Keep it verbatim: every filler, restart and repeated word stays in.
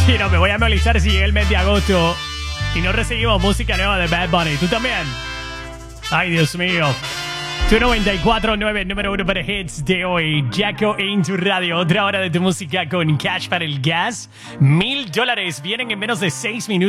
Sí, no, me voy a molestar si llega el mes de agosto y no recibimos música nueva de Bad Bunny. ¿Tú también? Ay, Dios mío. Tu noventa y cuatro punto nueve, número uno para hits de hoy. Jacko en tu radio. Otra hora de tu música con cash para el gas. Mil dólares vienen en menos de seis minutos.